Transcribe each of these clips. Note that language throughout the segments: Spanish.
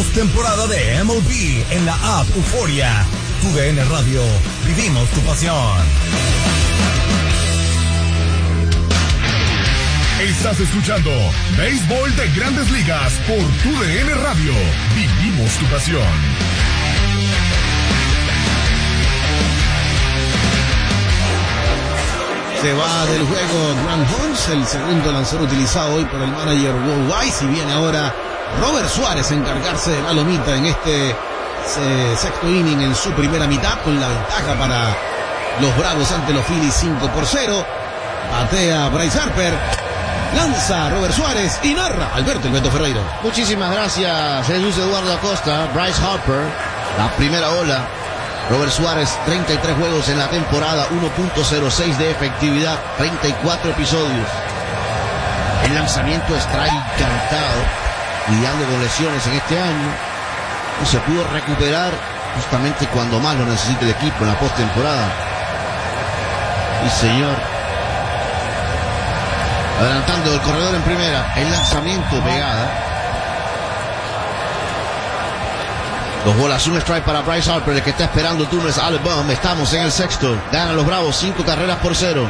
postemporada de MLB en la app Euforia. TUDN Radio, vivimos tu pasión. Estás escuchando Béisbol de Grandes Ligas por TUDN Radio. Vivimos tu pasión. Se va del juego Grant Holmes, el segundo lanzador utilizado hoy por el manager Will Wise, y viene ahora Robert Suárez a encargarse de la lomita en este sexto inning en su primera mitad, con la ventaja para los Bravos ante los Phillies 5-0. Batea Bryce Harper, lanza Robert Suárez y narra Alberto El Beto Ferreiro. Muchísimas gracias, Jesús Eduardo Acosta. Bryce Harper, la primera ola. Robert Suárez, 33 juegos en la temporada, 1.06 de efectividad, 34 episodios. El lanzamiento strike cantado, lidiando con lesiones en este año, y se pudo recuperar justamente cuando más lo necesita el equipo en la postemporada. Y señor, adelantando el corredor en primera, el lanzamiento pegada. 2 bolas, 1 strike para Bryce Harper. El que está esperando turno es Alec Bohm. Estamos en el sexto. Ganan los Bravos 5-0.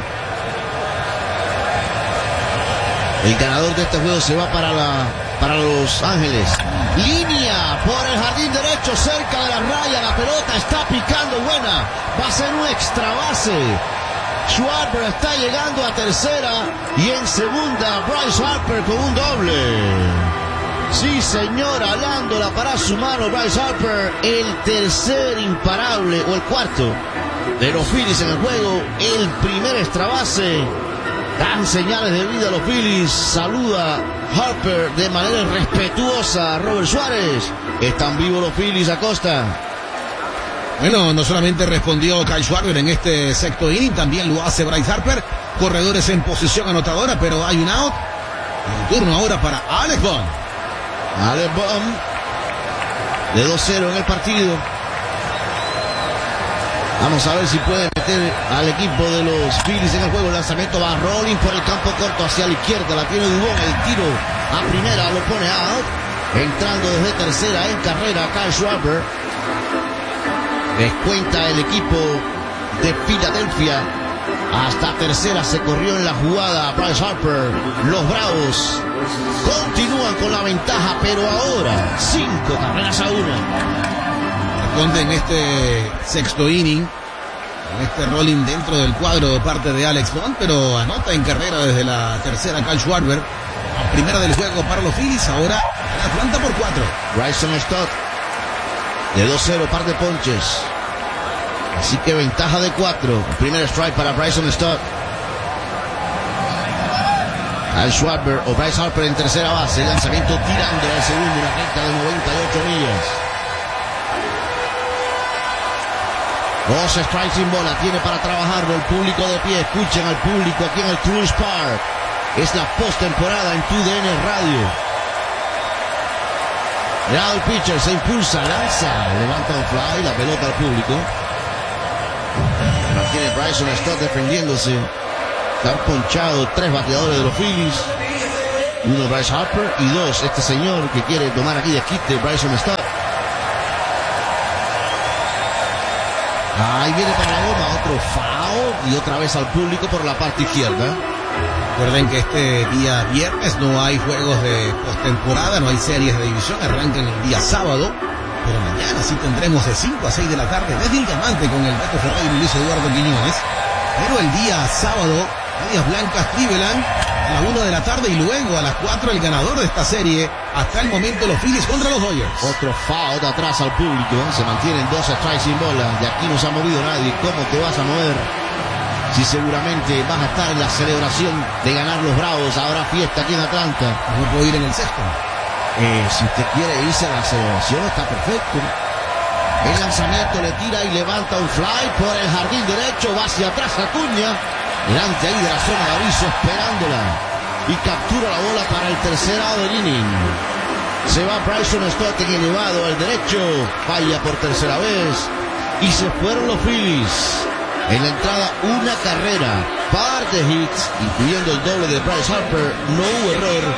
El ganador de este juego se va para Los Ángeles. Línea por el jardín derecho, cerca de la raya. La pelota está picando, buena. Va a ser un extra base. Schwarber está llegando a tercera. Y en segunda, Bryce Harper con un doble. Sí, señor, alándola para su mano Bryce Harper, el tercer imparable, o el cuarto, de los Phillies en el juego, el primer extra base. Dan señales de vida a los Phillies. Saluda Harper de manera respetuosa a Robert Suárez. Están vivos los Phillies, Acosta. Bueno, no solamente respondió Kyle Schwarber en este sexto inning, también lo hace Bryce Harper. Corredores en posición anotadora, pero hay un out. El turno ahora para Alec Bohm. Alec Bohm, de 2-0 en el partido. Vamos a ver si puede meter al equipo de los Phillies en el juego. El lanzamiento va rolling por el campo corto hacia la izquierda. La tiene Dubón. El tiro a primera lo pone out. Entrando desde tercera en carrera Kyle Schwarber. Descuenta el equipo de Filadelfia. Hasta tercera se corrió en la jugada Bryce Harper. Los Bravos continúan con la ventaja, pero ahora 5-1. Responde en este sexto inning, en este rolling dentro del cuadro de parte de Alex Bohm, pero anota en carrera desde la tercera Kyle Schwarber. La primera del juego para los Phillies, ahora Atlanta por 4. Bryson Stott, de 2-0, par de ponches. Así que ventaja de 4. Primer strike para Bryson Stott. Al Schwarber o Bryce Harper en tercera base. Lanzamiento tirando al segundo, una recta de 98 millas. 2 strikes sin bola. Tiene para trabajarlo el público de pie. Escuchen al público aquí en el Truist Park. Es la postemporada en TUDN Radio. Ya el pitcher se impulsa, lanza, levanta un fly, la pelota al público. Tiene Bryson Stott defendiéndose. Están ponchados 3 bateadores de los Phillies. 1 Bryce Harper y 2 este señor que quiere tomar aquí de quite, Bryson Stott. Ahí viene para la goma, otro foul y otra vez al público por la parte izquierda. Recuerden que este día viernes no hay juegos de postemporada, no hay series de división, arrancan el día sábado. Pero mañana sí tendremos de 5 a 6 de la tarde desde el Diamante con el Beto Ferreiro y Luis Eduardo Quiñones. Pero el día sábado, Medias Blancas Cleveland a la 1 de la tarde y luego a las 4 el ganador de esta serie. Hasta el momento los Phillies contra los Dodgers. Otro foul de atrás al público. Se mantienen 2 strikes sin bola. De aquí no se ha movido nadie. ¿Cómo te vas a mover? Si seguramente vas a estar en la celebración de ganar los Bravos. Habrá fiesta aquí en Atlanta. No puedo ir en el sexto. Si usted quiere irse a la celebración, está perfecto. El lanzamiento le tira y levanta un fly por el jardín derecho. Va hacia atrás Acuña. Delante ahí de la zona de aviso esperándola. Y captura la bola para el tercer out del inning. Se va Bryson Stott en elevado al derecho. Falla por tercera vez. Y se fueron los Phillies. En la entrada una carrera, par de hits, incluyendo el doble de Bryce Harper. No hubo error.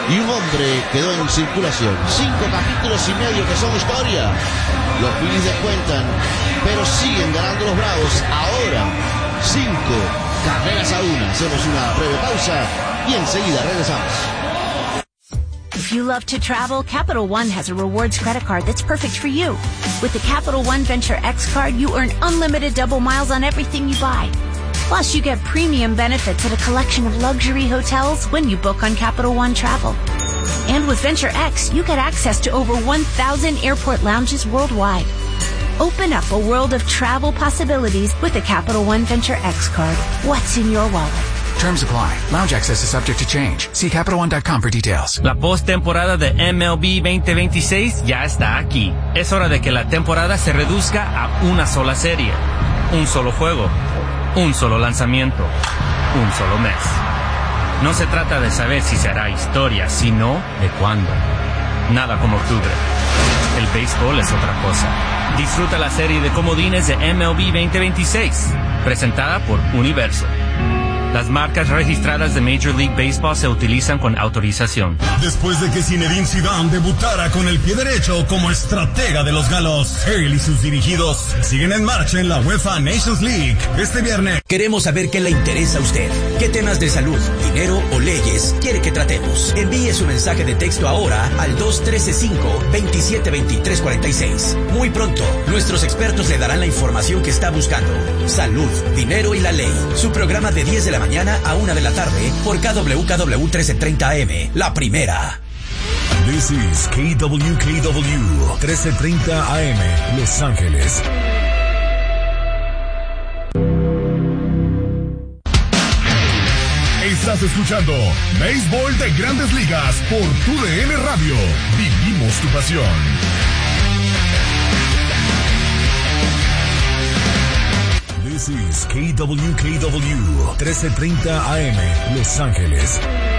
y un hombre quedó en circulación. 5 capítulos y medio que son historia. Los Phillies descuentan, pero siguen ganando los Bravos. Ahora 5 carreras a 1. Hacemos una breve pausa y enseguida regresamos. If you love to travel, Capital One has a rewards credit card that's perfect for you. With the Capital One Venture X card, you earn unlimited double miles on everything you buy. Plus, you get premium benefits at a collection of luxury hotels when you book on Capital One Travel. And with Venture X, you get access to over 1,000 airport lounges worldwide. Open up a world of travel possibilities with the Capital One Venture X card. What's in your wallet? Terms apply. Lounge access is subject to change. See CapitalOne.com for details. La postemporada de MLB 2026 ya está aquí. Es hora de que la temporada se reduzca a una sola serie, un solo juego, un solo lanzamiento, un solo mes. No se trata de saber si se hará historia, sino de cuándo. Nada como octubre. El béisbol es otra cosa. Disfruta la serie de comodines de MLB 2026, presentada por Universo. Las marcas registradas de Major League Baseball se utilizan con autorización. Después de que Zinedine Zidane debutara con el pie derecho como estratega de los galos, él y sus dirigidos siguen en marcha en la UEFA Nations League este viernes. Queremos saber qué le interesa a usted. ¿Qué temas de salud, dinero o leyes quiere que tratemos? Envíe su mensaje de texto ahora al 213-5-272346. Muy pronto, nuestros expertos le darán la información que está buscando. Salud, dinero y la ley. Su programa de 10 de la mañana a 1 de la tarde por KWKW 1330 AM. La primera. This is KWKW 1330 AM, Los Ángeles. Estás escuchando Béisbol de Grandes Ligas por TUDN Radio. Vivimos tu pasión. This is KWKW 1330 AM, Los Ángeles.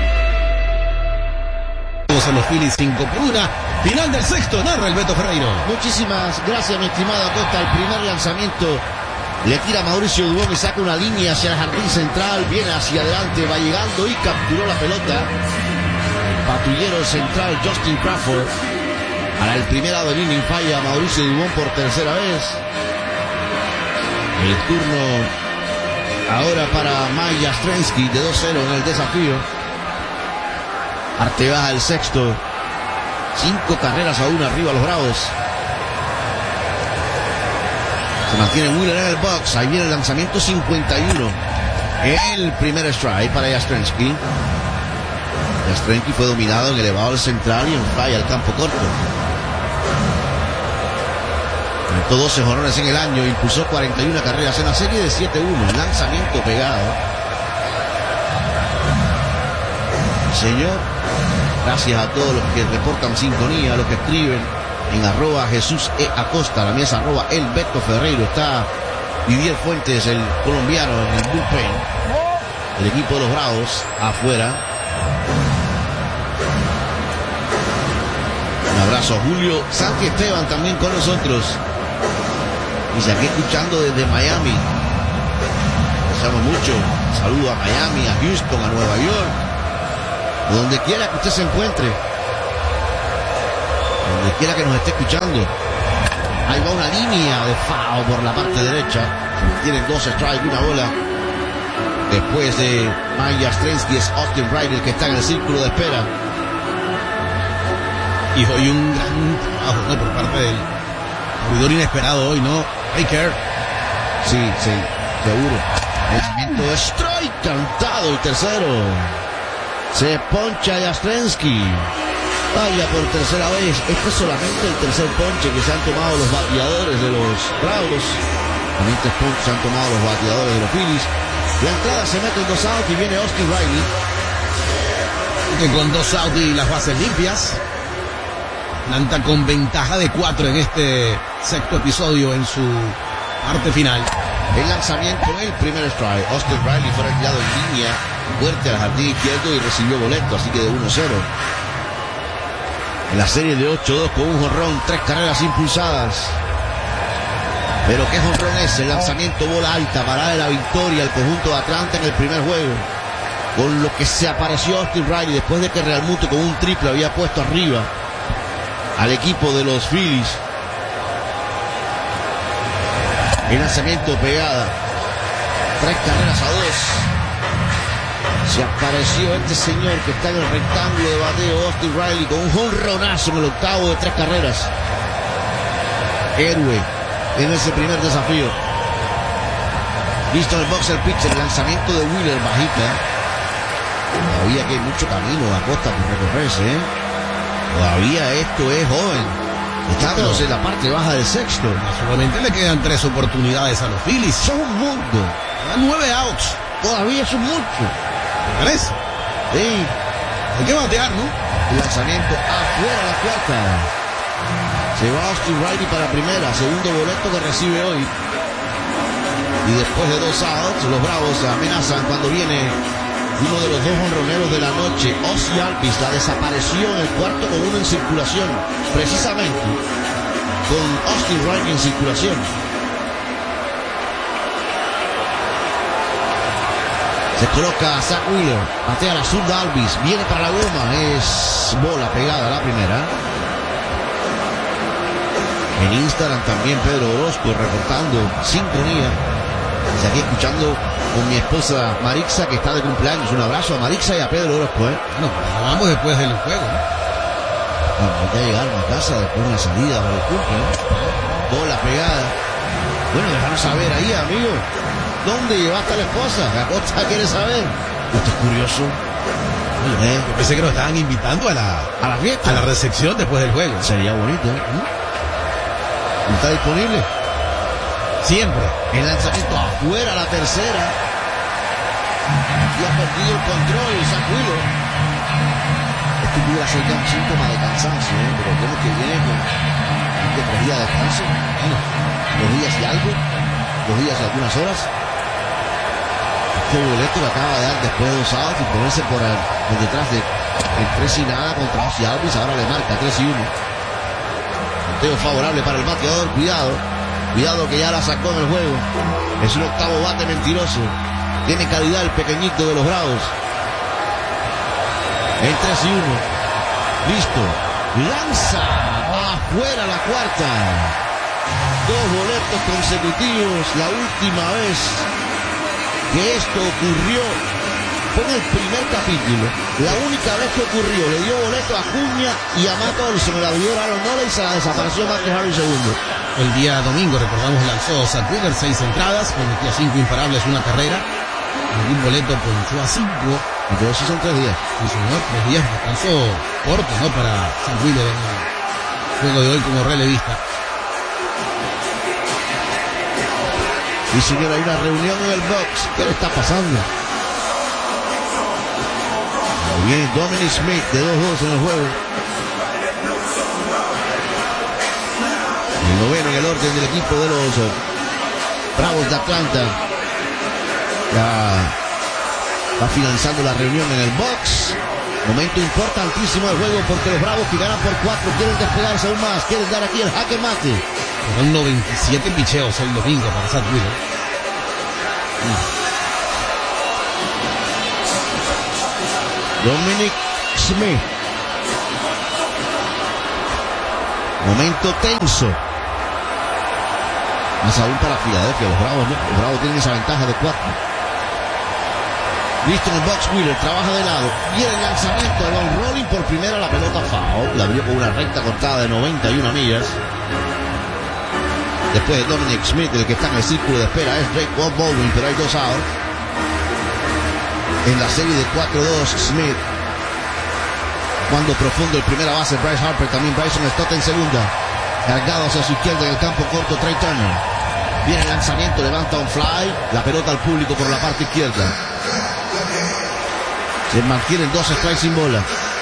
A los Phillies 5-1, final del sexto, narra el Beto Ferreiro. Muchísimas gracias, mi estimado Acosta. El primer lanzamiento le tira Mauricio Dubón y saca una línea hacia el jardín central, viene hacia adelante, va llegando y capturó la pelota. Patrullero central Justin Crawford. Para el primer lado del inning falla Mauricio Dubón por tercera vez. El turno ahora para Mike Yastrzemski de 2-0 en el desafío. Arte baja el sexto. 5 carreras a 1 arriba los Bravos. Se mantiene Wheeler en el box. Ahí viene el lanzamiento 51. El primer strike para Yastrzemski. Yastrzemski fue dominado en elevado al central y en fly al campo corto. Conectó 12 jonrones en el año. Impulsó 41 carreras en la serie de 7-1. Lanzamiento pegado. Señor, gracias a todos los que reportan sintonía, a los que escriben en @JesúsEAcosta, la mía es @El Beto Ferreiro. Está Didier Fuentes, el colombiano, en el bullpen. El equipo de los Bravos afuera. Un abrazo a Julio Santi Esteban también con nosotros. Dice aquí escuchando desde Miami. Empezamos mucho. Saludo a Miami, a Houston, a Nueva York. Donde quiera que usted se encuentre, donde quiera que nos esté escuchando. Ahí va una línea de foul por la parte derecha. Tienen 2 strikes, 1 bola. Después de Mike Yastrzemski es Austin Riley el que está en el círculo de espera. Y hoy un gran trabajo, ¿no?, por parte del abridor inesperado hoy, ¿no? Baker. Sí, seguro. El lanzamiento de strike cantado, el tercero. Se poncha Yastrzemski. Vaya por tercera vez. Este es solamente el tercer ponche que se han tomado los bateadores de los Bravos. También 3 ponches se han tomado los bateadores de los Phillies. La entrada se mete en 2 outs y viene Austin Riley. Que con 2 outs y las bases limpias, Atlanta con ventaja de 4 en este sexto episodio en su parte final. El lanzamiento, el primer strike. Austin Riley fue retirado en línea fuerte al jardín izquierdo y recibió boleto, así que de 1-0. En la serie de 8-2 con un jonrón, 3 carreras impulsadas. Pero qué jonrón es, el lanzamiento, bola alta para darle la victoria al conjunto de Atlanta en el primer juego. con lo que se apareció Austin Riley después de que Real Muto con un triple había puesto arriba al equipo de los Phillies. El lanzamiento pegada, 3 carreras a 2. Se apareció este señor que está en el rectángulo de bateo, Austin Riley, con un jonronazo en el octavo de 3 carreras. Héroe en ese primer desafío. Listo en el box el pitcher, el lanzamiento de Wheeler bajita. Todavía que hay mucho camino a costa por recorrerse, ¿eh? Todavía esto es joven. Estamos en la parte baja del sexto. Solamente le quedan 3 oportunidades a los Phillies. Son un mundo. 9 outs. Todavía es un mucho. ¿Te parece? Sí. Hay que batear, ¿no? El lanzamiento afuera la cuarta. Se va Austin Riley para primera. Segundo boleto que recibe hoy. Y después de 2 outs, los Bravos amenazan cuando viene uno de los 2 jonroneros de la noche, Ozzie Albies. La desapareció en el cuarto con uno en circulación, precisamente con Austin Riley en circulación. Se coloca Zach Wheeler, batea la zurda Albies, viene para la goma, es bola pegada a la primera. En Instagram también Pedro Orozco reportando sintonía. Estoy aquí escuchando con mi esposa Marixa, que está de cumpleaños. Un abrazo a Marixa y a Pedro Orozco, ¿eh? Bueno, vamos después del juego, ¿no? Bueno, hay que llegar a casa después de una salida para el cumple, ¿no? Bola pegada. Bueno, déjanos saber ahí, amigo. ¿Dónde llevaste a la esposa? ¿La Costa quiere saber? Esto es curioso. Yo pensé que nos estaban invitando a la fiesta, a la recepción después del juego. Sería bonito, ¿eh? ¿Está disponible? Siempre. El lanzamiento afuera, la tercera. Y ha perdido el control, Zach Wheeler. Esto pudiera ser ya un síntoma de cansancio, ¿eh? Pero creo que viene con 3 días de descanso. Bueno, 2 días y algo. 2 días y algunas horas. Este boleto lo acaba de dar después de 2 outs y ponerse por detrás de el 3 y nada contra Ozzie Albies. Ahora le marca 3 y 1. Conteo favorable para el bateador. Cuidado que ya la sacó en el juego. Es un octavo bate mentiroso. Tiene calidad el pequeñito de los Bravos. En 3 y 1. Listo. Lanza afuera la cuarta. 2 boletos consecutivos. La última vez que esto ocurrió fue en el primer capítulo. La única vez que ocurrió. Le dio boleto a Acuña y a Matt Olson. El abridor Aaron Nola y se la desapareció Marcus Harris segundo. El día domingo, recordamos, lanzó Zach Wheeler 6 entradas, permitió 5 imparables, 1 carrera. Ningún boleto ponchó a 5. Entonces sí son 3 días. Sí, señor, 3 días. Descanso corto, ¿no? Para Zach Wheeler en el juego de hoy como relevista. Y señor, hay una reunión en el box. ¿Qué le está pasando? Muy bien, Dominic Smith de 2-2 en el juego. El noveno en el orden del equipo de los Bravos de Atlanta. Ya va finalizando la reunión en el box. Momento importantísimo del juego porque los Bravos que ganan por 4 quieren despegarse aún más. Quieren dar aquí el jaque mate. Fueron 97 picheos el domingo para Zach Wheeler. Dominic Smith. Momento tenso. Más aún para Filadelfia, los Bravos, ¿no? Los Bravos tienen esa ventaja de 4. Listo en el box, Wheeler trabaja de lado. Viene el lanzamiento de Von Rolling por primera, la pelota foul. La abrió con una recta cortada de 91 millas. Después de Dominic Smith, el que está en el círculo de espera es Drake Baldwin, pero hay 2 outs. En la serie de 4-2, Smith. Cuando profundo el primera base, Bryce Harper, también Bryson Stott en segunda. Cargado hacia su izquierda en el campo corto, Trey Turner. Viene el lanzamiento, levanta un fly, la pelota al público por la parte izquierda. Se mantienen 2 strikes sin bola.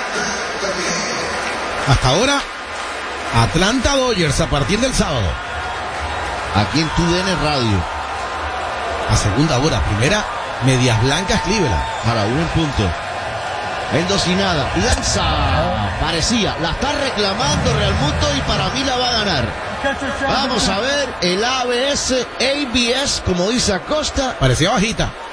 Hasta ahora, Atlanta Dodgers a partir del sábado. Aquí en TUDN Radio. A segunda hora, primera, Medias Blancas Cleveland. A la 1 en punto. En 2 y nada. Lanza. Parecía. La está reclamando Real Muto y para mí la va a ganar. Vamos a ver el ABS, como dice Acosta. Parecía bajita.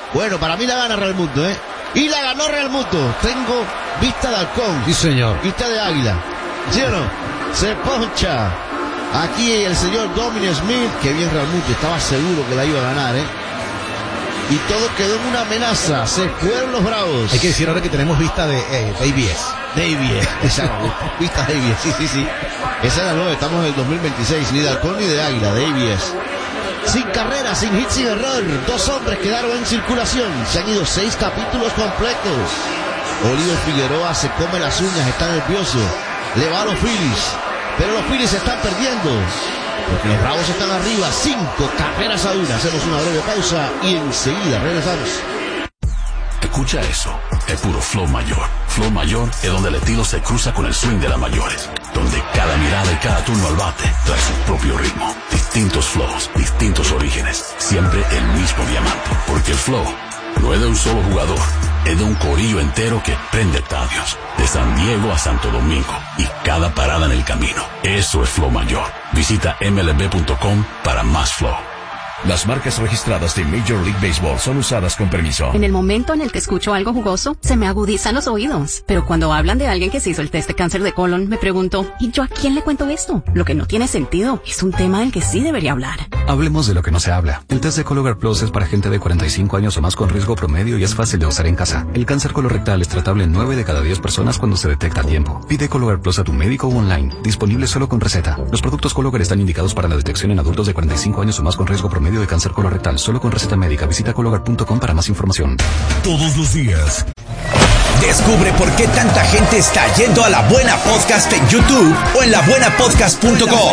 Bueno, para mí la gana Real Mundo, ¿eh? Y la ganó Real Mundo. Tengo vista de halcón. Sí, señor. Vista de águila. ¿Sí o no? Se poncha. Aquí el señor Dominic Smith, que bien Real Mundo, estaba seguro que la iba a ganar, ¿eh? Y todo quedó en una amenaza. Se fueron los Bravos. Hay que decir ahora que tenemos vista de Davies. Exacto. Vista Davies, sí. Esa es la nueva, estamos en el 2026. Ni de halcón ni de águila, Davies. Sin carrera, sin hit, sin error. 2 hombres quedaron en circulación. Se han ido 6 capítulos completos. Oliver Figueroa se come las uñas, está nervioso. Le va a los Phillies. Pero los Phillies están perdiendo. Porque los Bravos están arriba. 5 carreras a 1. Hacemos una breve pausa y enseguida regresamos. Escucha eso. Es puro flow mayor. Flow mayor es donde el estilo se cruza con el swing de las mayores. Donde cada mirada y cada turno al bate trae su propio ritmo. Distintos flows, distintos orígenes. Siempre el mismo diamante. Porque el flow no es de un solo jugador. Es de un corillo entero que prende estadios. De San Diego a Santo Domingo. Y cada parada en el camino. Eso es flow mayor. Visita mlb.com para más flow. Las marcas registradas de Major League Baseball son usadas con permiso. En el momento en el que escucho algo jugoso, se me agudizan los oídos. Pero cuando hablan de alguien que se hizo el test de cáncer de colon, me pregunto, ¿y yo a quién le cuento esto? Lo que no tiene sentido. Es un tema del que sí debería hablar. Hablemos de lo que no se habla. El test de Cologuard Plus es para gente de 45 años o más con riesgo promedio y es fácil de usar en casa. El cáncer colorectal es tratable en 9 de cada 10 personas cuando se detecta a tiempo. Pide Cologuard Plus a tu médico o online. Disponible solo con receta. Los productos Cologuard están indicados para la detección en adultos de 45 años o más con riesgo promedio de cáncer colorectal. Solo con receta médica. Visita Cologuard.com para más información. Todos los días. Descubre por qué tanta gente está yendo a La Buena Podcast en YouTube o en labuenapodcast.com.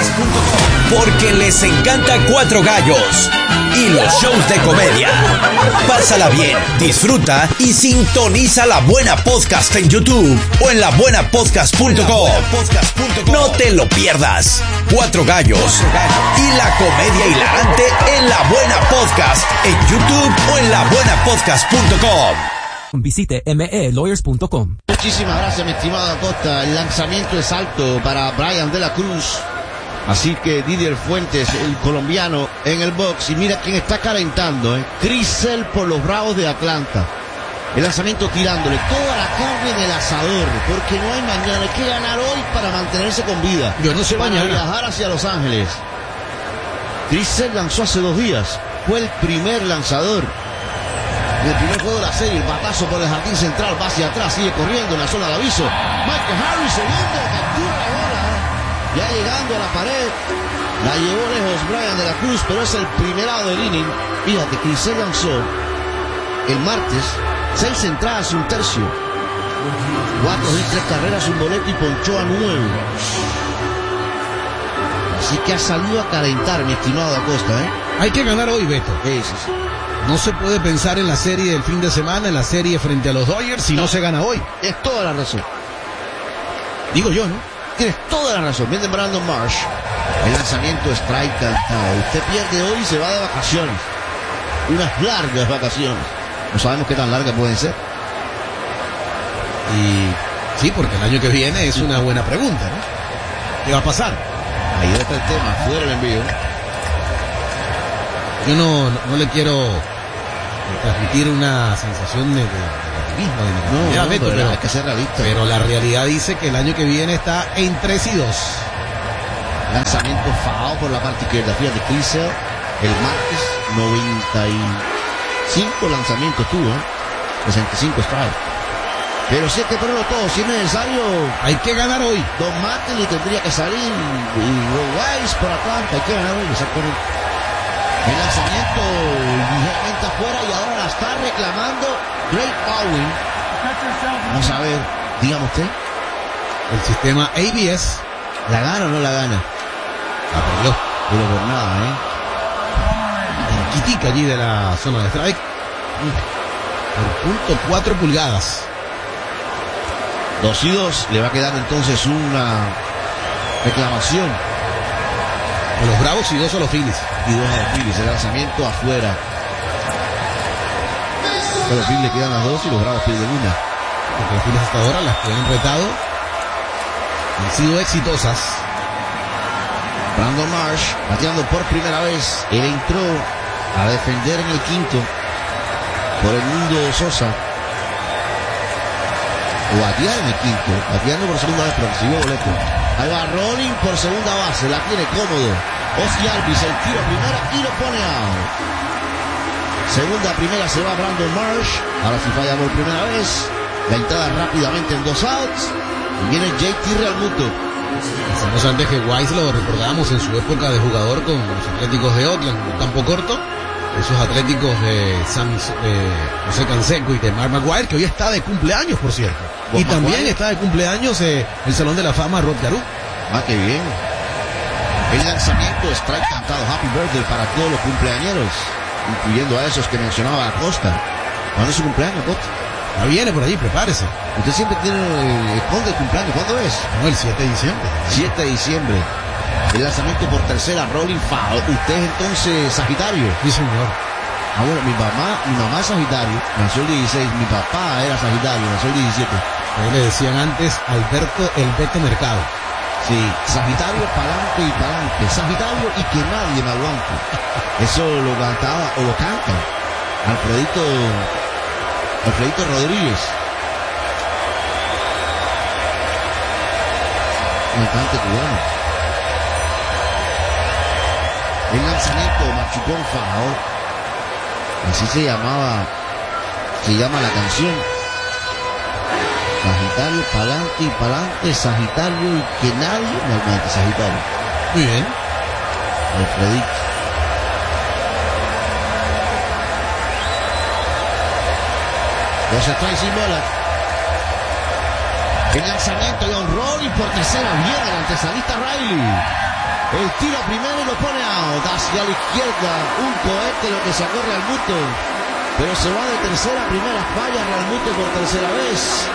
Porque les encanta Cuatro Gallos y los shows de comedia. Pásala bien, disfruta y sintoniza La Buena Podcast en YouTube o en labuenapodcast.com. No te lo pierdas. Cuatro Gallos y la comedia hilarante en La Buena Podcast en YouTube o en labuenapodcast.com. Visite melawyers.com. Muchísimas gracias, mi estimado Acosta. El lanzamiento es alto para Brian de la Cruz. Así que Didier Fuentes, el colombiano, en el box. Y mira quién está calentando, Chris Sale por los Bravos de Atlanta. El lanzamiento tirándole toda la carne en el asador, porque no hay mañana. Hay que ganar hoy para mantenerse con vida. Yo no sé para mañana. Viajar hacia Los Ángeles. Chris Sale lanzó hace 2 días. Fue el primer lanzador del primer juego de la serie. El batazo por el jardín central, va hacia atrás, sigue corriendo en la zona de aviso. Michael Harris, segundo, captura la bola. Ya llegando a la pared, la llevó lejos Brian de la Cruz, pero es el primerado del inning. Fíjate, Crisel lanzó el martes 6 entradas y 1/3, 4 hits, 3 carreras, un boleto y ponchó a 9. Así que ha salido a calentar, mi estimado Acosta, Hay que ganar hoy, Beto. Sí. No se puede pensar en la serie del fin de semana, en la serie frente a los Dodgers, si no se gana hoy. Tienes toda la razón. Digo yo, ¿no? Tienes toda la razón. Viene Brandon Marsh. El lanzamiento strike cantado. Usted pierde hoy y se va de vacaciones. Unas largas vacaciones. No sabemos qué tan largas pueden ser. Y sí, porque el año que viene es una buena pregunta, ¿no? ¿Qué va a pasar? Ahí está el tema. Fuera el envío. Yo no le quiero transmitir una sensación de negativismo, de negatividad, pero hay que ser realista. Pero la realidad dice que el año que viene está en 3-2. Lanzamiento fajado por la parte izquierda. Fíjate, Crisel el martes 95 lanzamientos tuvo, 65 strikes. Pero si hay que ponerlo todo, si es necesario. Hay que ganar hoy. Don Mattingly tendría que salir y Weiss por Atlanta. Hay que ganar hoy, exactamente. El lanzamiento ligeramente afuera y ahora la está reclamando Drake Baldwin. Vamos a ver, dígame usted. El sistema ABS. ¿La gana o no la gana? La perdió. Pero por nada, Quitica allí de la zona de strike. Por 0.4 pulgadas. 2-2. Le va a quedar entonces una reclamación. A los Bravos y 2 a los Phillies. Y 2 a los Phillies. El lanzamiento afuera. A los Phillies le quedan las 2 y los Bravos pierden una. Porque los Phillies hasta ahora, las que han retado, han sido exitosas. Brandon Marsh bateando por primera vez. Él entró a defender en el quinto. por el Mundo Sosa. O Adiane quinto. Adiane por segunda vez, pero recibió boleto. Ahí va Rolling por segunda base. La tiene cómodo. Ozzy Alvis, el tiro primera y lo pone out. Segunda, primera se va Brandon Marsh. Ahora sí falla por primera vez. La entrada rápidamente en 2 outs. Y viene JT Realmuto. Pensamos antes que Wise lo recordamos en su época de jugador con los Atléticos de Oakland, un campo corto. Esos Atléticos de José Canseco y de Mark McGwire, que hoy está de cumpleaños, por cierto. Y también está de cumpleaños el Salón de la Fama Rod Carew. Ah, qué bien. El lanzamiento, strike cantado, happy birthday para todos los cumpleañeros, incluyendo a esos que mencionaba Acosta. ¿Cuándo es su cumpleaños, Costa? Ya viene por allí, prepárese. Usted siempre tiene ¿cuándo el cumpleaños? ¿Cuándo es? No, el 7 de diciembre. 7 de diciembre. El lanzamiento por tercera, rolling foul. Usted es entonces Sagitario. Sí, señor. Ah, bueno, mi mamá es Sagitario, nació el 16, mi papá era Sagitario, nació el 17. Ahí le decían antes Alberto el Beto Mercado. Sí, Sagitario pa'lante y pa'lante, Sagitario y que nadie me aguante. Eso lo cantaba, o lo canta Alfredito Rodríguez. Un cantante cubano. El lanzamiento machucón fajador. Así se llama la canción. Sagitario, pa'lante y pa'lante, Sagitario y que nadie me aguante, Sagitario. Muy bien. Alfredito. Los strikes sin bola. El lanzamiento de un rolling por tercera, viene el antesalista Riley. El tiro primero y lo pone out. Hacia la izquierda, un cohete lo que sacó Realmuto. Pero se va de tercera, primera falla Realmuto por tercera vez.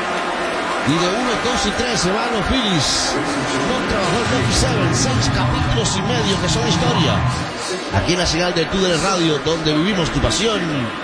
Y de 1, 2 y 3 se van los Phillies. No trabajó el Rocky 7, 6 capítulos y medio que son historia. Aquí en la señal de TUDN Radio, donde vivimos tu pasión.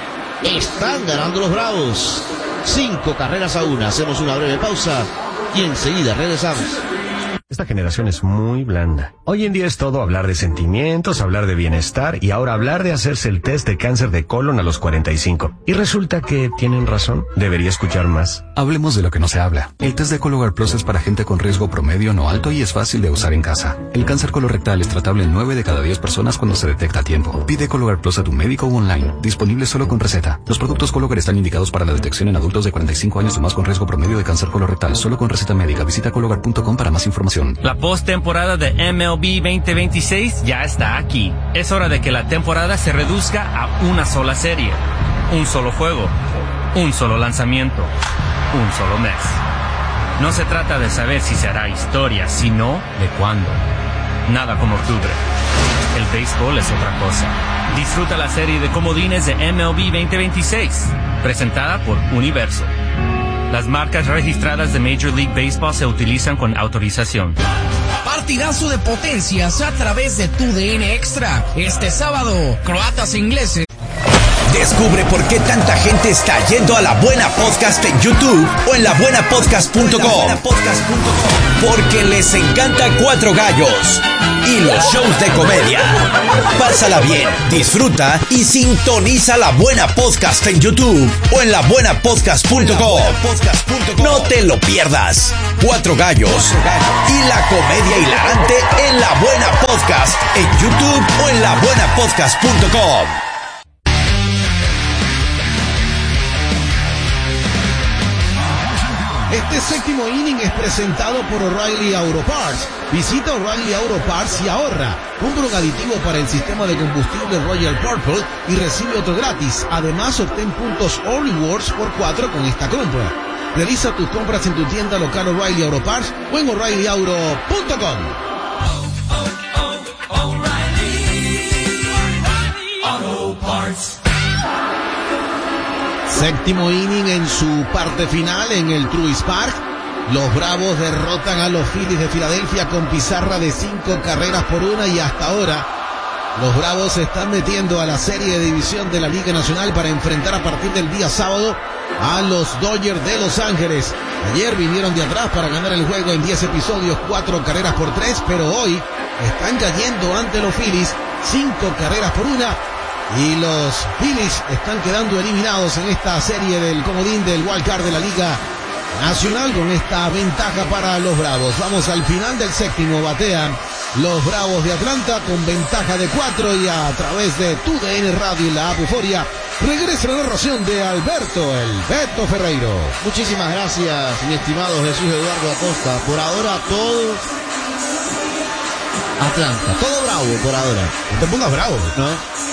Están ganando los Bravos. 5 carreras a 1. Hacemos una breve pausa y enseguida regresamos. Esta generación es muy blanda. Hoy en día es todo hablar de sentimientos, hablar de bienestar y ahora hablar de hacerse el test de cáncer de colon a los 45. Y resulta que tienen razón. Debería escuchar más. Hablemos de lo que no se habla. El test de Cologuard Plus es para gente con riesgo promedio no alto y es fácil de usar en casa. El cáncer colorectal es tratable en 9 de cada 10 personas cuando se detecta a tiempo. Pide Cologuard Plus a tu médico o online. Disponible solo con receta. Los productos Cologuard están indicados para la detección en adultos de 45 años o más con riesgo promedio de cáncer colorectal. Solo con receta médica. Visita Cologuard.com para más información. La postemporada de MLB 2026 ya está aquí. Es hora de que la temporada se reduzca a una sola serie, un solo juego, un solo lanzamiento, un solo mes. No se trata de saber si se hará historia, sino de cuándo. Nada como octubre. El béisbol es otra cosa. Disfruta la serie de comodines de MLB 2026, presentada por Universo. Las marcas registradas de Major League Baseball se utilizan con autorización. Partidazo de potencias a través de TUDN Extra. Este sábado, croatas e ingleses. Descubre por qué tanta gente está yendo a La Buena Podcast en YouTube o en labuenapodcast.com. Porque les encanta Cuatro Gallos y los shows de comedia. Pásala bien, disfruta y sintoniza La Buena Podcast en YouTube o en labuenapodcast.com. No te lo pierdas. Cuatro Gallos y la comedia hilarante en La Buena Podcast en YouTube o en labuenapodcast.com. Este séptimo inning es presentado por O'Reilly Auto Parts. Visita O'Reilly Auto Parts y ahorra. Compra un aditivo para el sistema de combustible Royal Purple y recibe otro gratis. Además, obtén puntos All Rewards por 4 con esta compra. Realiza tus compras en tu tienda local O'Reilly Auto Parts o en O'ReillyAuto.com. Séptimo inning en su parte final en el Truist Park. Los Bravos derrotan a los Phillies de Filadelfia con pizarra de 5 carreras por 1 y hasta ahora los Bravos se están metiendo a la serie de división de la Liga Nacional para enfrentar a partir del día sábado a los Dodgers de Los Ángeles. Ayer vinieron de atrás para ganar el juego en 10 episodios, 4 carreras por 3, pero hoy están cayendo ante los Phillies 5 carreras por 1. Y los Phillies están quedando eliminados en esta serie del comodín del Wild Card de la Liga Nacional con esta ventaja para los Bravos. Vamos al final del séptimo, batean los Bravos de Atlanta con ventaja de 4 y a través de TUDN Radio y la app Euforia regresa la narración de Alberto El Beto Ferreiro. Muchísimas gracias, mi estimado Jesús Eduardo Acosta. Por ahora todo Atlanta, todo bravo por ahora. No te pongas bravo, ¿no?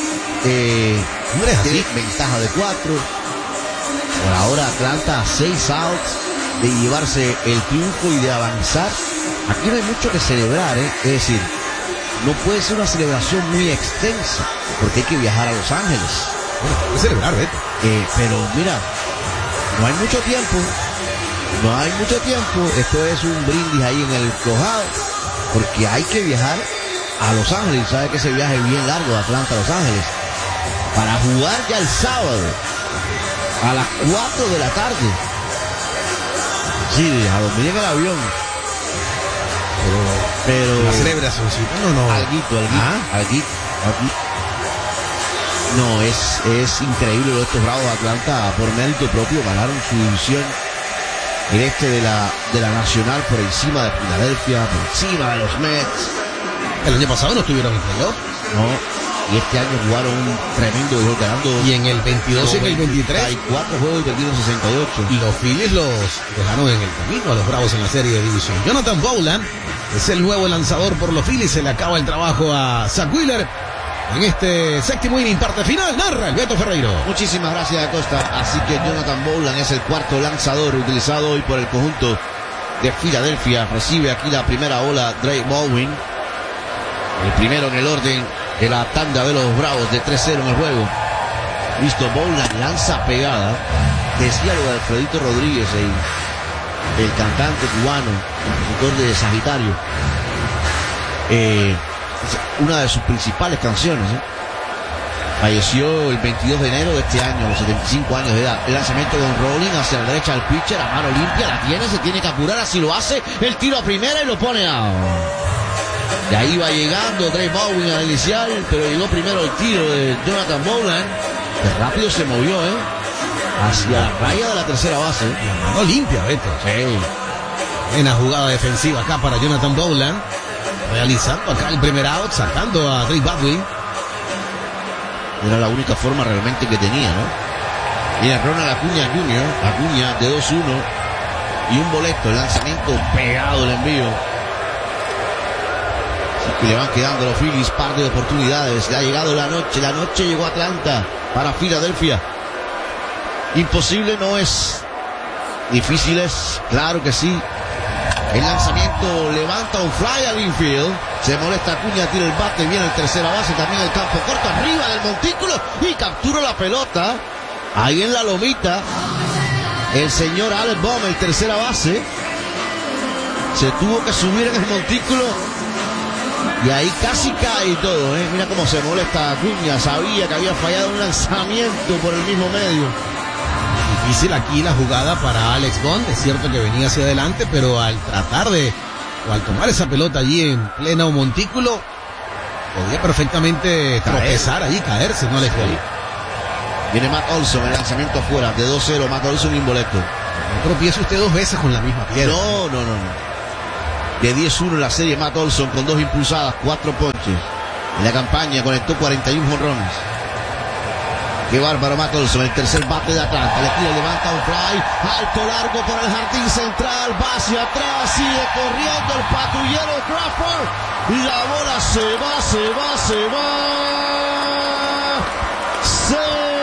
Tiene ventaja de 4. Por ahora Atlanta a 6 outs de llevarse el triunfo y de avanzar. Aquí no hay mucho que celebrar, es decir, no puede ser una celebración muy extensa porque hay que viajar a Los Ángeles. Bueno, hay que celebrar, Beto. Pero mira, no hay mucho tiempo. No hay mucho tiempo. Esto es un brindis ahí en el cojado porque hay que viajar a Los Ángeles. Sabe que ese viaje es bien largo de Atlanta a Los Ángeles para jugar ya el sábado a las 4 de la tarde. Sí, a dormir en el avión. Pero la celebración, sí, no. Alguito. No, es increíble lo de estos Bravos de Atlanta. Por mérito propio ganaron su división el este de la Nacional por encima de Filadelfia, por encima de los Mets. El año pasado no estuvieron en playoff. No. Y este año jugaron un tremendo juego ganando. Y en el 22 y en el 23 hay 4 juegos y perdieron 68. Y los Phillies los dejaron en el camino a los Bravos en la serie de división. Jonathan Bowlan es el nuevo lanzador por los Phillies. Se le acaba el trabajo a Zach Wheeler en este séptimo inning, parte final. Narra el Beto Ferreiro. Muchísimas gracias, Acosta. Así que Jonathan Bowlan es el cuarto lanzador utilizado hoy por el conjunto de Filadelfia. Recibe aquí la primera ola Drake Baldwin, el primero en el orden de la tanda de los Bravos de 3-0 en el juego. Listo, Bowlan lanza pegada. Decía lo de Alfredito Rodríguez, el cantante cubano, compositor de Sagitario. Una de sus principales canciones. Falleció el 22 de enero de este año, a los 75 años de edad. El lanzamiento de un rolling hacia la derecha del pitcher, a mano limpia, la tiene, se tiene que apurar, así lo hace. El tiro a primera y lo pone out. Y ahí va llegando Drake Baldwin al inicial, pero llegó primero el tiro de Jonathan Bowlan, que rápido se movió, hacia la raya de la tercera base. La mano limpia, Beto. Sí. Buena jugada defensiva acá para Jonathan Bowlan, realizando acá el primer out, sacando a Drake Baldwin. Era la única forma realmente que tenía, ¿no? Y Ronald Acuña Jr., Acuña de 2-1 y un boleto, el lanzamiento pegado, el envío. Y le van quedando a los Phillies par de oportunidades. Le ha llegado la noche llegó a Atlanta para Filadelfia. Imposible no es, difícil es, claro que sí. El lanzamiento levanta un fly al infield. Se molesta Acuña, tira el bate, viene el tercera base, también el campo corto arriba del montículo y captura la pelota. Ahí en la lomita, el señor Alex Bohm, el tercera base, se tuvo que subir en el montículo. Y ahí casi cae todo, Mira cómo se molesta Acuña. Sabía que había fallado un lanzamiento por el mismo medio. Difícil aquí la jugada para Alex Bond. Es cierto que venía hacia adelante, pero al tratar de, o al tomar esa pelota allí en pleno montículo, podía perfectamente tropezar allí, caerse, no Alex Bond. Viene Matt Olson, el lanzamiento afuera, de 2-0, Matt Olson y un boleto. No tropiece usted 2 veces con la misma piedra. No. De 10-1 en la serie, Matt Olson con 2 impulsadas, 4 ponches. En la campaña conectó 41 jonrones. Qué bárbaro Matt Olson, el tercer bate de Atlanta. Le tira, levanta un fly, alto, largo por el jardín central, va hacia atrás, sigue corriendo el patrullero Crawford. Y la bola se va. Se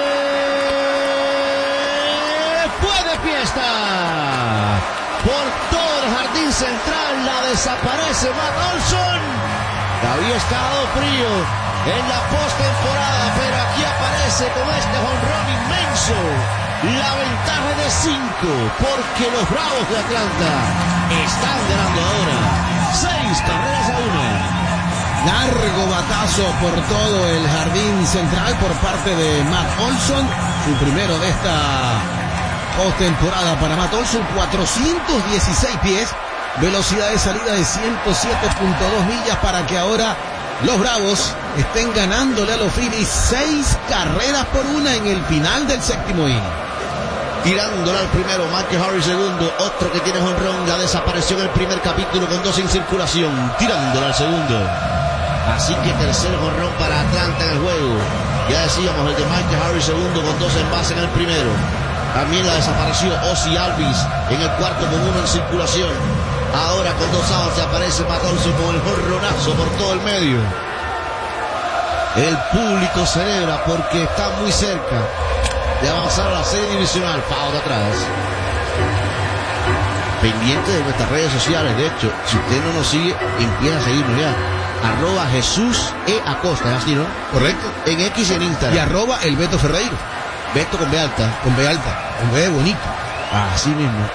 fue de fiesta. Por todo el jardín central la desaparece Matt Olson. Había estado frío en la postemporada, pero aquí aparece con este jonrón inmenso. La ventaja de 5, porque los Bravos de Atlanta están ganando ahora 6 carreras a 1. Largo batazo por todo el jardín central por parte de Matt Olson. Su primero de esta postemporada para Matt Olson. 416 pies. Velocidad de salida de 107.2 millas para que ahora los Bravos estén ganándole a los Phillies 6-1 en el final del séptimo inning. Tirándola al primero, Michael Harris segundo, otro que tiene jonrón, ya desapareció en el primer capítulo con 2 en circulación, tirándola al segundo. Así que tercer jonrón para Atlanta en el juego. Ya decíamos, el de Michael Harris segundo con 2 en base en el primero. También la desapareció Ozzie Albies en el cuarto con 1 en circulación. Ahora con 2 outs aparece Matt Olson con el jonronazo por todo el medio. El público celebra porque está muy cerca de avanzar a la serie divisional. Foul de atrás. Pendiente de nuestras redes sociales. De hecho, si usted no nos sigue, empieza a seguirnos ya. @Jesús E. Acosta, ¿es así, no? Correcto. En X y en Instagram. Y @el Beto Ferreiro. Beto con B alta. Con B alta. Con B bonito. Así mismo.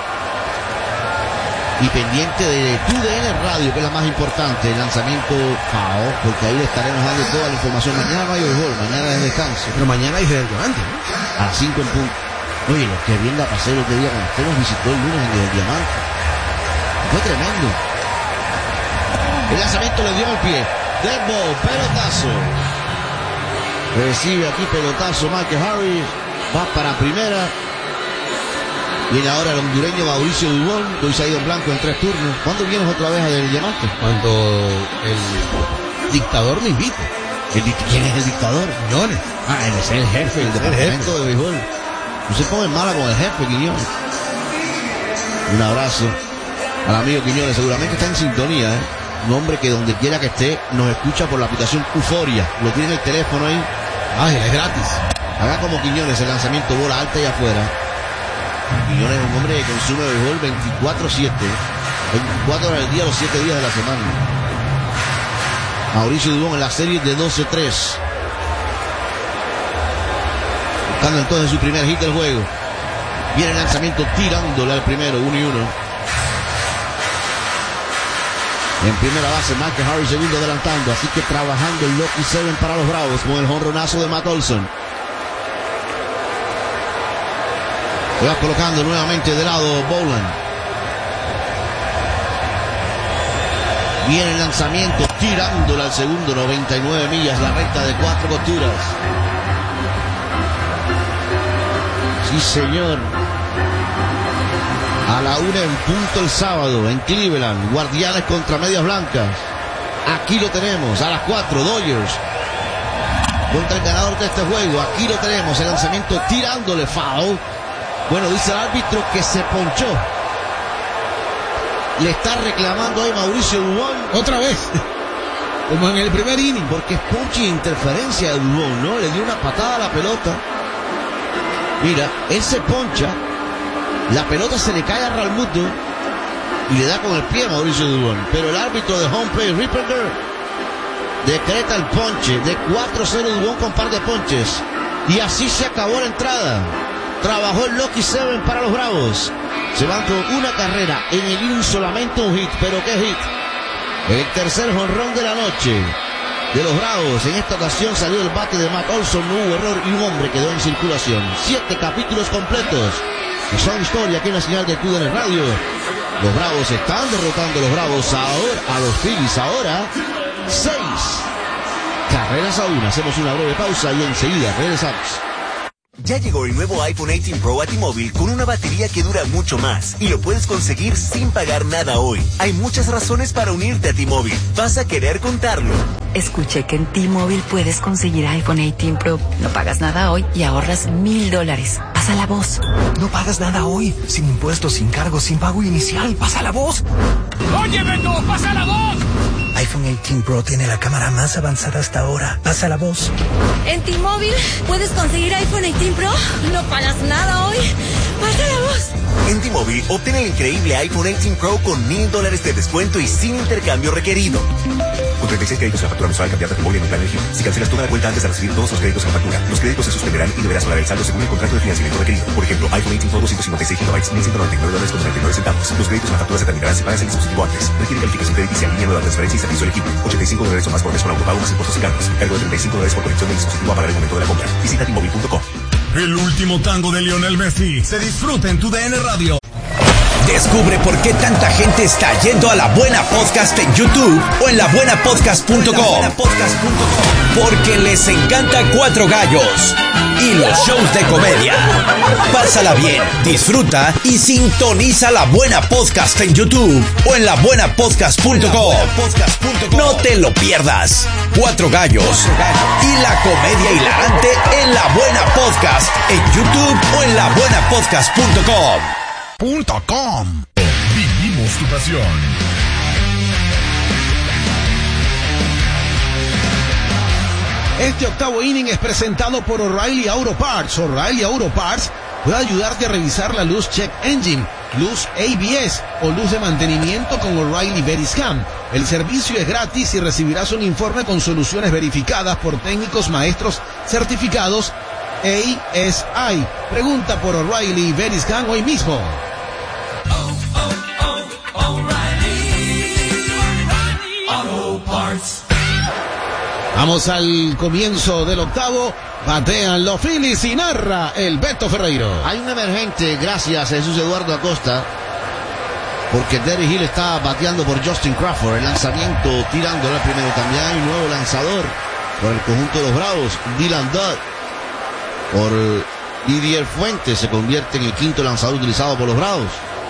Y pendiente de TUDN Radio, que es la más importante, el lanzamiento FAO, porque ahí le estaremos dando toda la información. Mañana no hay béisbol, mañana es descanso. Pero mañana hay del Diamante, ¿no? A las 5 en punto. Oye, lo que bien la pasé el otro día cuando usted nos visitó el lunes en el Diamante. Fue tremendo. El lanzamiento le dio al pie. Dead ball, pelotazo. Recibe aquí pelotazo Michael Harris. Va para primera. Viene ahora el hondureño Mauricio Dubón, que hoy se ha ido en blanco en 3 turnos. ¿Cuándo vienes otra vez del Diamante? Cuando el dictador me invite. ¿Quién es el dictador? Quiñones. Él es el jefe del departamento de béisbol. No se pongan mala con el jefe, Quiñones. Un abrazo al amigo Quiñones, seguramente está en sintonía, ¿eh? Un hombre que donde quiera que esté nos escucha por la aplicación Euforia. Lo tiene en el teléfono ahí. Es gratis. Haga como Quiñones, el lanzamiento, bola alta y afuera. Quiñones es un hombre que consume béisbol 24/7, 24 horas al día, los 7 días de la semana. Mauricio Dubón en la serie de 12-3. Buscando entonces su primer hit del juego. Viene el lanzamiento tirándole al primero, 1-1. En primera base, Michael Harris segundo adelantando, así que trabajando el Lucky 7 para los Bravos con el jonronazo de Matt Olson. Se va colocando nuevamente de lado Boland. Viene el lanzamiento, tirándole al segundo, 99 millas, la recta de 4 costuras. Sí, señor. A la 1 en punto el sábado en Cleveland, Guardianes contra Medias Blancas. Aquí lo tenemos, a las 4, Dodgers contra el ganador de este juego. Aquí lo tenemos, el lanzamiento tirándole foul. Bueno, dice el árbitro que se ponchó. Le está reclamando ahí Mauricio Dubón. Otra vez. Como en el primer inning. Porque es ponche e interferencia de Dubón, ¿no? Le dio una patada a la pelota. Mira, él se poncha. La pelota se le cae a Realmuto y le da con el pie a Mauricio Dubón. Pero el árbitro de home play, Ripperger, decreta el ponche de 4-0 Dubón con par de ponches. Y así se acabó la entrada. Trabajó el Lucky 7 para los Bravos. Se van con una carrera en el inning, solamente un hit. Pero qué hit. El tercer jonrón de la noche de los Bravos. En esta ocasión salió el bate de Matt Olson, no hubo error y un hombre quedó en circulación. 7 capítulos completos que son historia aquí en la señal de TUDN Radio. Los Bravos están derrotando los Bravos ahora a los Phillies. Ahora 6-1. Hacemos una breve pausa y enseguida regresamos. Ya llegó el nuevo iPhone 18 Pro a T-Mobile con una batería que dura mucho más y lo puedes conseguir sin pagar nada hoy. Hay muchas razones para unirte a T-Mobile. Vas a querer contarlo. Escuché que en T-Mobile puedes conseguir iPhone 18 Pro. No pagas nada hoy y ahorras $1,000. Pasa la voz. No pagas nada hoy. Sin impuestos, sin cargos, sin pago inicial. Pasa la voz. ¡Oye, Beto! ¡Pasa la voz! iPhone 18 Pro tiene la cámara más avanzada hasta ahora. Pasa la voz. En T-Mobile puedes conseguir iPhone 18 Pro. No pagas nada hoy. Pasa la voz. En T-Mobile, obtén el increíble iPhone 18 Pro con $1,000 de descuento y sin intercambio requerido. Con 36 créditos en la factura mensual, cambiar de T-Mobile en un plan elegible. Si cancelas toda la cuenta antes de recibir todos los créditos en la factura, los créditos se suspenderán y deberás pagar el saldo según el contrato de financiamiento requerido. Por ejemplo, iPhone 18 Pro 256 GB, $1,199.99. Los créditos en la factura se terminarán si pagas el dispositivo antes. Requiere calificación crediticia, línea nueva, transferencia y servicio elegible. $85 o más por mes con autopago más impuestos y cargos. Cargo de $35 por conexión del dispositivo a pagar el momento de la compra. Visita T-Mobile.com. El último tango de Lionel Messi se disfruta en TUDN Radio. Descubre por qué tanta gente está yendo a La Buena Podcast en YouTube o en labuenapodcast.com. Porque les encanta Cuatro Gallos y los shows de comedia. Pásala bien, disfruta y sintoniza La Buena Podcast en YouTube o en labuenapodcast.com. No te lo pierdas. Cuatro Gallos y la comedia hilarante en La Buena Podcast en YouTube o en labuenapodcast.com. Vivimos tu pasión. Este octavo inning es presentado por O'Reilly Auto Parts. O'Reilly Auto Parts puede ayudarte a revisar la luz check engine, luz ABS o luz de mantenimiento con O'Reilly Veriscam. El servicio es gratis y recibirás un informe con soluciones verificadas por técnicos maestros certificados ASI. Pregunta por O'Reilly Veriscam hoy mismo. Vamos al comienzo del octavo. Batean los Phillies y narra el Beto Ferreiro. Hay un emergente, gracias a Jesús Eduardo Acosta, porque Derek Hill está bateando por Justin Crawford. El lanzamiento tirándole al primero. También hay un nuevo lanzador por el conjunto de los Bravos, Dylan Dutt. Por Didier Fuentes se convierte en el quinto lanzador utilizado por los Bravos.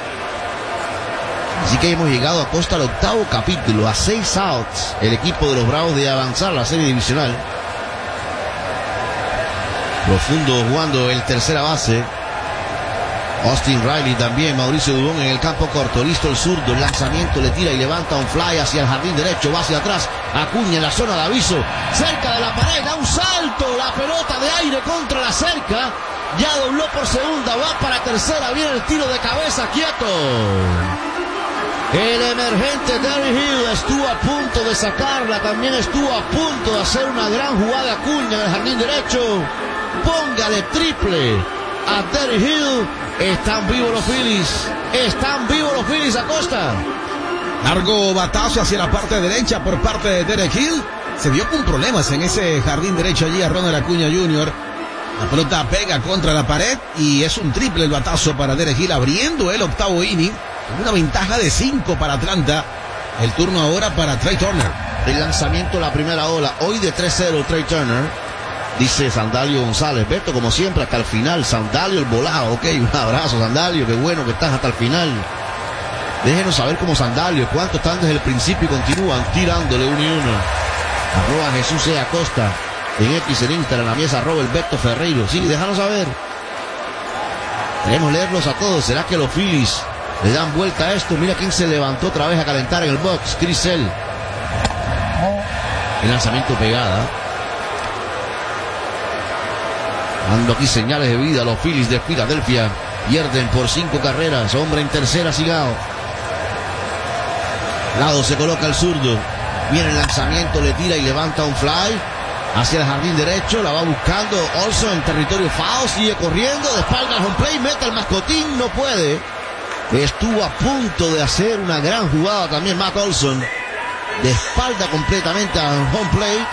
Así que hemos llegado a Costa al octavo capítulo, a 6 outs, el equipo de los Bravos de avanzar a la serie divisional. Profundo jugando el tercera base. Austin Riley también, Mauricio Dubón en el campo corto, listo el zurdo, el lanzamiento le tira y levanta un fly hacia el jardín derecho, va hacia atrás, Acuña en la zona de aviso, cerca de la pared, da un salto, la pelota de aire contra la cerca, ya dobló por segunda, va para tercera, viene el tiro de cabeza, quieto. El emergente Derek Hill estuvo a punto de sacarla, también estuvo a punto de hacer una gran jugada Acuña en el jardín derecho. Póngale triple a Derek Hill. Están vivos los Phillies, Acosta. Largo batazo hacia la parte derecha por parte de Derek Hill. Se vio con problemas en ese jardín derecho allí a Ronald Acuña Jr. La pelota pega contra la pared y es un triple el batazo para Derek Hill, abriendo el octavo inning. Una ventaja de 5 para Atlanta. El turno ahora para Trey Turner. El lanzamiento, la primera ola. Hoy de 3-0 Trey Turner. Dice Sandalio González. Beto, como siempre, hasta el final. Sandalio el volado. Ok, un abrazo, Sandalio. Qué bueno que estás hasta el final. Déjenos saber cómo Sandalio. ¿Cuántos están desde el principio y continúan tirándole 1 y 1? Arroba Jesús E. Acosta. En X, en Instagram, la mesa, arroba el Beto Ferreiro. Sí, déjanos saber. Queremos leerlos a todos. ¿Será que los Phillies le dan vuelta a esto? Mira quién se levantó otra vez a calentar en el box. Chris Sale. El lanzamiento pegada. Dando aquí señales de vida. Los Phillies de Filadelfia pierden por 5 carreras. Hombre en tercera, Sigao. Lado se coloca el zurdo. Viene el lanzamiento, le tira y levanta un fly hacia el jardín derecho. La va buscando Olson en territorio foul. Sigue corriendo. De espalda al home plate. Mete el mascotín. No puede. Estuvo a punto de hacer una gran jugada también Matt Olson. De espalda completamente al home plate.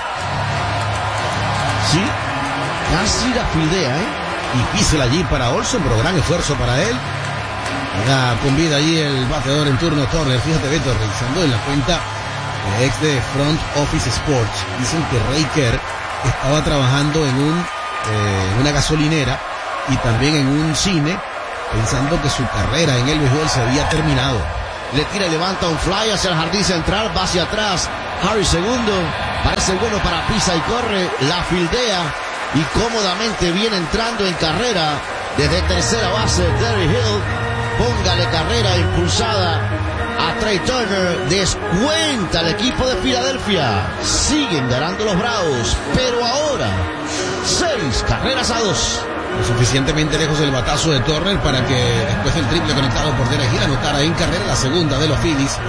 Sí. Casi la fildea, Difícil allí para Olson, pero gran esfuerzo para él. Queda con vida allí el bateador en turno Turner. Fíjate, Beto, revisando en la cuenta ex de Front Office Sports. Dicen que Ray Kerr estaba trabajando en una gasolinera y también en un cine, pensando que su carrera en el béisbol se había terminado. Le tira y levanta un fly hacia el jardín central, va hacia atrás. Harry segundo, parece bueno para pisa y corre, la fildea y cómodamente viene entrando en carrera desde tercera base Derek Hill. Póngale carrera impulsada a Trey Turner. Descuenta el equipo de Filadelfia. Siguen ganando los Bravos, pero ahora 6 carreras a 2. Lo suficientemente lejos del batazo de Turner para que después del triple conectado por Derek Hill anotara en carrera la segunda de los Phillies